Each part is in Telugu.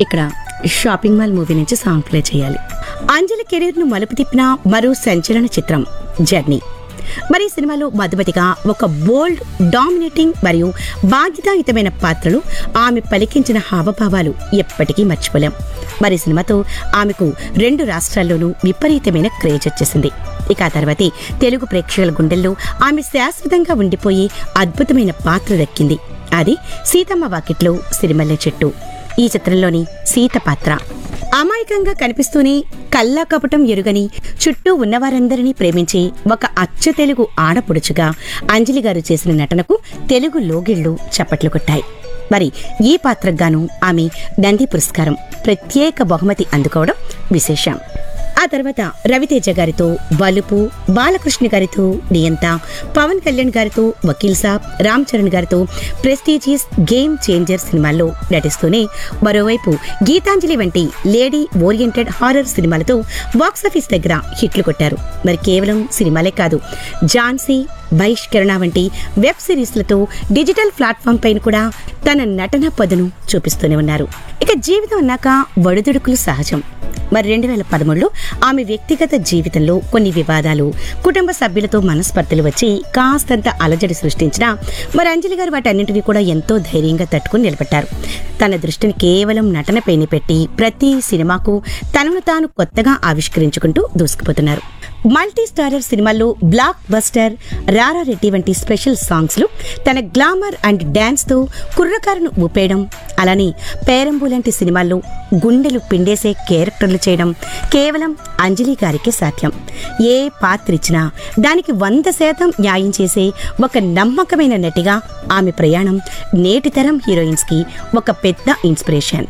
ఇక్కడ షాపింగ్ మాల్ మూవీ నుంచి సాంగ్ ప్లే చేయాలి. అంజలి కెరీర్ ను మలుపు తిప్పిన మరో సంచలన చిత్రం జర్నీ. మరి ఈ సినిమాలో మధుమతిగా ఒక బోల్డ్, డామినేటింగ్ మరియు బాధ్యతాయుతమైన పాత్రలు ఆమె పలికించిన హావభావాలు ఎప్పటికీ మర్చిపోలేం. మరి సినిమాతో ఆమెకు 2 రాష్ట్రాల్లోనూ విపరీతమైన క్రేజ్ వచ్చేసింది. ఇక ఆ తర్వాతే తెలుగు ప్రేక్షకుల గుండెల్లో ఆమె శాశ్వతంగా ఉండిపోయి అద్భుతమైన పాత్ర దక్కింది. అది సీతమ్మ వాకిట్లో సిరిమల్లె చెట్టు. ఈ చిత్రంలోని సీత పాత్ర అమాయకంగా కనిపిస్తూనే కల్లా కపటం ఎరుగని, చుట్టూ ఉన్నవారందరినీ ప్రేమించి ఒక అచ్చ తెలుగు ఆడపొడుచుగా అంజలి గారు చేసిన నటనకు తెలుగు లోగిళ్లు చప్పట్లు కొట్టాయి. మరి ఈ పాత్రగాను ఆమె నంది పురస్కారం, ప్రత్యేక బహుమతి అందుకోవడం విశేషం. ఆ తర్వాత రవితేజ గారితో వలుపు, బాలకృష్ణ గారితో నియంత, పవన్ కళ్యాణ్ గారితో వకీల్ సాబ్, రామ్ చరణ్ గారితో ప్రెస్టీజియస్ గేమ్ చేంజర్ సినిమాల్లో నటిస్తూనే మరోవైపు గీతాంజలి వంటి లేడీ ఓరియంటెడ్ హారర్ సినిమాలతో బాక్సాఫీస్ దగ్గర హిట్లు కొట్టారు. మరి కేవలం సినిమాలే కాదు, ఝాన్సీ, బహిష్కరణ వంటి వెబ్ సిరీస్లతో డిజిటల్ ప్లాట్ఫామ్ పైన కూడా తన నటన పదును చూపిస్తూనే ఉన్నారు. ఇక జీవితం అన్నాక ఒడిదుడుకులు సహజం. మరి 2013లో ఆమె వ్యక్తిగత జీవితంలో కొన్ని వివాదాలు, కుటుంబ సభ్యులతో మనస్పర్ధలు వచ్చి కాస్తంత అలజడి సృష్టించినా మరి అంజలి గారు వాటన్నింటినీ కూడా ఎంతో ధైర్యంగా తట్టుకుని నిలబెట్టారు. తన దృష్టిని కేవలం నటనపైన పెట్టి ప్రతి సినిమాకు తనను తాను కొత్తగా ఆవిష్కరించుకుంటూ దూసుకుపోతున్నారు. మల్టీ స్టారర్ సినిమాల్లో బ్లాక్ బస్టర్, రారారెడ్డి వంటి స్పెషల్ సాంగ్స్ లో తన గ్లామర్ అండ్ డాన్స్ తో కుర్రకారును ఊపేయడం, అలానే పేరంబు లాంటి సినిమాల్లో గుండెలు పిండేసే క్యారెక్టర్లు చేయడం కేవలం అంజలి గారికే సాధ్యం. ఏ పాత్ర ఇచ్చినా దానికి 100% న్యాయం చేసే ఒక నమ్మకమైన నటిగా ఆమె ప్రయాణం నేటి తరం హీరోయిన్స్ కి ఒక పెద్ద ఇన్స్పిరేషన్.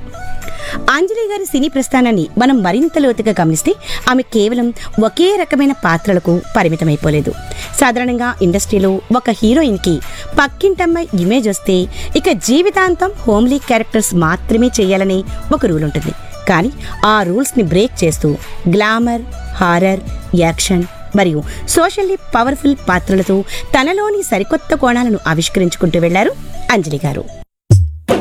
అంజలి గారి సినీ ప్రస్థానాన్ని మనం మరింత లోతుగా గమనిస్తే ఆమె కేవలం ఒకే రకమైన పాత్రలకు పరిమితమైపోలేదు. సాధారణంగా ఇండస్ట్రీలో ఒక హీరోయిన్ కి పక్కింటమ్మాయి ఇమేజ్ వస్తే ఇక జీవితాంతం హోమ్లీ క్యారెక్టర్స్ మాత్రమే చేయాలనే ఒక రూల్ ఉంటుంది. కానీ ఆ రూల్స్ ని బ్రేక్ చేస్తూ గ్లామర్, హారర్, యాక్షన్ మరియు సోషల్లీ పవర్ఫుల్ పాత్రలతో తనలోని సరికొత్త కోణాలను ఆవిష్కరించుకుంటూ వెళ్లారు అంజలి గారు.